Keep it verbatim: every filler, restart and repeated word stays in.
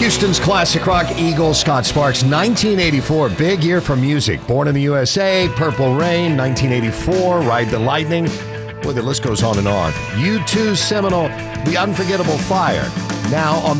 Houston's classic rock Eagles, Scott Sparks, nineteen eighty-four, big year for music. Born in the U S A, Purple Rain, nineteen eighty-four, Ride the Lightning. Boy, the list goes on and on. U two's seminal The Unforgettable Fire, now on